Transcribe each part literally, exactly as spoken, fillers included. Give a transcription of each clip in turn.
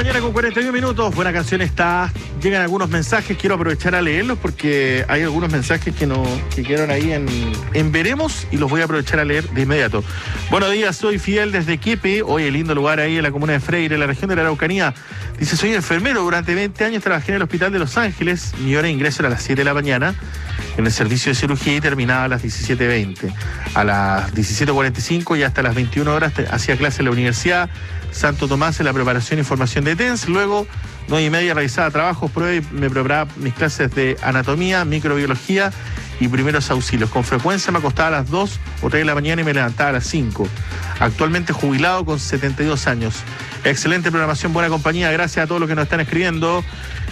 mañana con cuarenta y uno minutos. Buena canción está. Llegan algunos mensajes. Quiero aprovechar a leerlos porque hay algunos mensajes que, no, que quedaron ahí en, en veremos y los voy a aprovechar a leer de inmediato. Buenos días, soy Fidel desde Quepe. Oye, lindo lugar ahí en la comuna de Freire, en la región de la Araucanía. Dice, soy enfermero. Durante veinte años trabajé en el hospital de Los Ángeles. Mi hora de ingreso era a las siete de la mañana en el servicio de cirugía y terminaba a las diecisiete veinte. A las diecisiete cuarenta y cinco y hasta las veintiuna horas hacía clase en la Universidad Santo Tomás en la preparación y formación de T E N S. Luego, nueve y media, realizaba trabajos, pruebas y me preparaba mis clases de anatomía, microbiología y primeros auxilios. Con frecuencia me acostaba a las dos o tres de la mañana y me levantaba a las cinco. Actualmente jubilado con setenta y dos años. Excelente programación, buena compañía. Gracias a todos los que nos están escribiendo.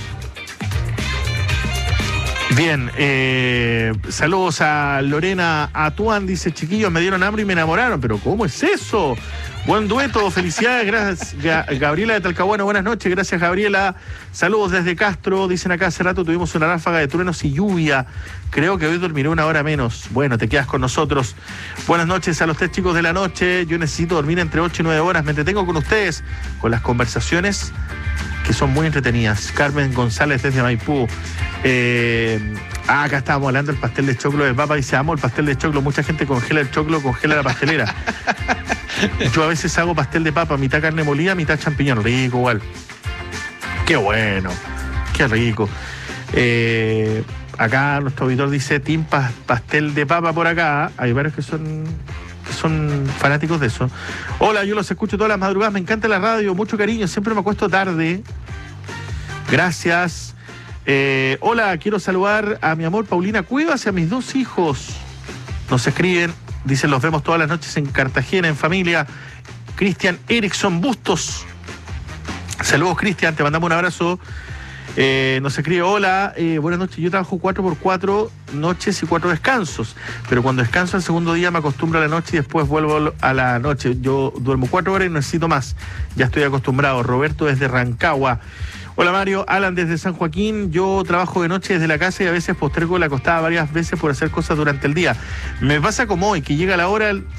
Bien, eh, saludos a Lorena Atuán, dice, chiquillos, me dieron hambre y me enamoraron, pero ¿cómo es eso? Buen dueto, felicidades, gracias. Ga- Gabriela de Talcahuano, buenas noches, gracias Gabriela. Saludos desde Castro, dicen acá, hace rato tuvimos una ráfaga de truenos y lluvia, creo que hoy dormiré una hora menos. Bueno, te quedas con nosotros. Buenas noches a los tres chicos de la noche, yo necesito dormir entre ocho y nueve horas, me entretengo con ustedes, con las conversaciones que son muy entretenidas. Carmen González desde Maipú. Eh, ah, acá estábamos hablando del pastel de choclo de papa. Dice, amo el pastel de choclo. Mucha gente congela el choclo, congela la pastelera. Yo a veces hago pastel de papa, mitad carne molida, mitad champiñón. Rico igual. Qué bueno. Qué rico. Eh, acá nuestro auditor dice, team pa- pastel de papa por acá. Hay varios que son... son fanáticos de eso. Hola, yo los escucho todas las madrugadas, me encanta la radio, mucho cariño, siempre me acuesto tarde. Gracias. Eh, hola, quiero saludar a mi amor Paulina Cuevas y a mis dos hijos. Nos escriben, dicen, los vemos todas las noches en Cartagena, en familia. Cristian Erickson Bustos. Saludos, Cristian, te mandamos un abrazo. Eh, nos escribe, hola, eh, buenas noches, yo trabajo cuatro por cuatro noches y cuatro descansos, pero cuando descanso el segundo día me acostumbro a la noche y después vuelvo a la noche. Yo duermo cuatro horas y necesito más, ya estoy acostumbrado. Roberto desde Rancagua. Hola Mario, Alan desde San Joaquín. Yo trabajo de noche desde la casa y a veces postergo la acostada varias veces por hacer cosas durante el día. Me pasa como hoy, que llega la hora